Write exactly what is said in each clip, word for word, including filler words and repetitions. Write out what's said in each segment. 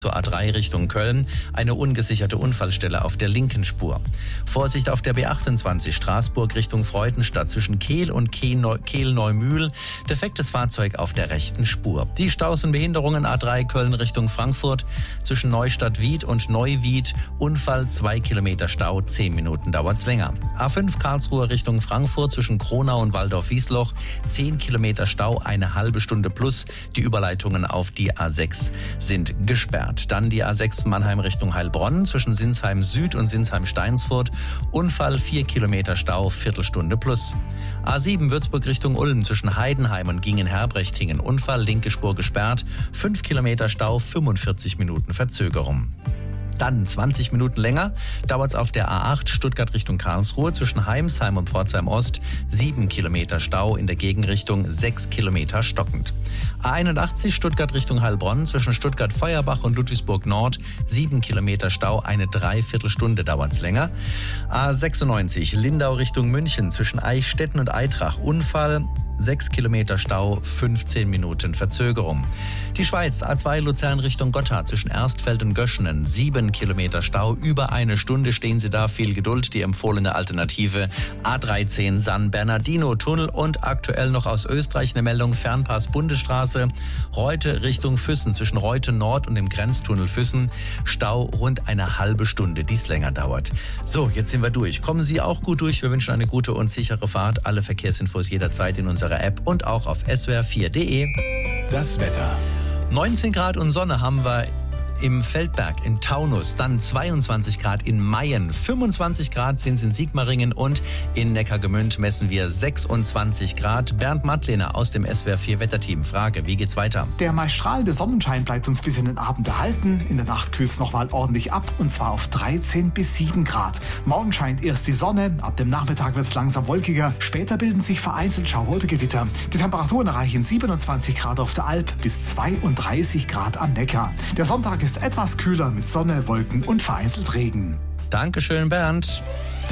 zur A drei Richtung Köln, eine ungesicherte Unfallstelle auf der linken Spur. Vorsicht auf der B achtundzwanzig Straßburg Richtung Freudenstadt zwischen Kehl und Kehl-Neumühl. Defektes Fahrzeug auf der rechten Spur. Die Staus und Behinderungen A drei Köln Richtung Frankfurt zwischen Neustadt-Wied und Neuwied. Unfall zwei Kilometer Stau, zehn Minuten dauert's länger. A fünf Karlsruhe Richtung Frankfurt zwischen Kronau und Waldorf-Wiesloch. zehn Kilometer Stau, eine halbe Stunde plus. Die Überleitungen auf die A sechs sind gesperrt. Dann die A sechs Mannheim Richtung Heilbronn zwischen Sinsheim Süd und Sinsheim Steinsfurt. Unfall vier Kilometer Stau, Viertelstunde plus. A sieben Würzburg Richtung Ulm zwischen Heidenheim und Gingen-Herbrechtingen. Unfall, linke Spur gesperrt, fünf Kilometer Stau, fünfundvierzig Minuten Verzögerung. Dann zwanzig Minuten länger dauert es auf der A acht Stuttgart Richtung Karlsruhe zwischen Heimsheim und Pforzheim Ost. sieben Kilometer Stau, in der Gegenrichtung sechs Kilometer stockend. A einundachtzig Stuttgart Richtung Heilbronn zwischen Stuttgart-Feuerbach und Ludwigsburg Nord. sieben Kilometer Stau, eine Dreiviertelstunde dauert es länger. A sechsundneunzig Lindau Richtung München zwischen Eichstätten und Eitrach. Unfall, sechs Kilometer Stau, fünfzehn Minuten Verzögerung. Die Schweiz, A zwei Luzern Richtung Gotthard zwischen Erstfeld und Göschenen. sieben Kilometer Stau, über eine Stunde stehen Sie da, viel Geduld. Die empfohlene Alternative A dreizehn San Bernardino Tunnel und aktuell noch aus Österreich eine Meldung, Fernpass Bundesstraße, Reute Richtung Füssen zwischen Reute Nord und dem Grenztunnel Füssen. Stau rund eine halbe Stunde, die es länger dauert. So, jetzt sind wir durch. Kommen Sie auch gut durch. Wir wünschen eine gute und sichere Fahrt. Alle Verkehrsinfos jederzeit in unserer App und auch auf s w r vier punkt d e. Das Wetter. neunzehn Grad und Sonne haben wir im Feldberg, in Taunus, dann zweiundzwanzig Grad in Mayen, fünfundzwanzig Grad sind es in Sigmaringen und in Neckargemünd messen wir sechsundzwanzig Grad. Bernd Mattlehner aus dem S W R vier Wetterteam. Frage, wie geht's weiter? Der meist strahlende Sonnenschein bleibt uns bis in den Abend erhalten. In der Nacht kühlt es nochmal ordentlich ab und zwar auf dreizehn bis sieben Grad. Morgen scheint erst die Sonne, ab dem Nachmittag wird es langsam wolkiger. Später bilden sich vereinzelt Schauwolkengewitter. Die Temperaturen erreichen siebenundzwanzig Grad auf der Alp bis zweiunddreißig Grad am Neckar. Der Sonntag ist etwas kühler mit Sonne, Wolken und vereinzelt Regen. Dankeschön, Bernd.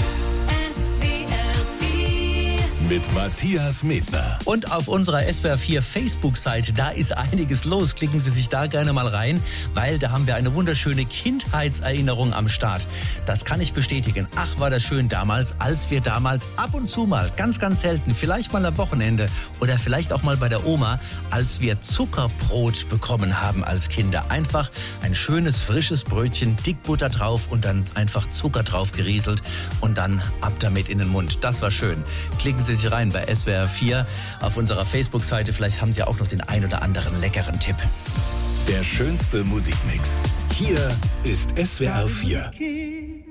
Mit Matthias Medner. Und auf unserer S W R vier Facebook-Seite, da ist einiges los. Klicken Sie sich da gerne mal rein, weil da haben wir eine wunderschöne Kindheitserinnerung am Start. Das kann ich bestätigen. Ach, war das schön damals, als wir damals ab und zu mal, ganz, ganz selten, vielleicht mal am Wochenende oder vielleicht auch mal bei der Oma, als wir Zuckerbrot bekommen haben als Kinder. Einfach ein schönes, frisches Brötchen, dick Butter drauf und dann einfach Zucker drauf gerieselt und dann ab damit in den Mund. Das war schön. Klicken Sie sich rein bei S W R vier auf unserer Facebook-Seite. Vielleicht haben Sie auch noch den ein oder anderen leckeren Tipp. Der schönste Musikmix. Hier ist S W R vier.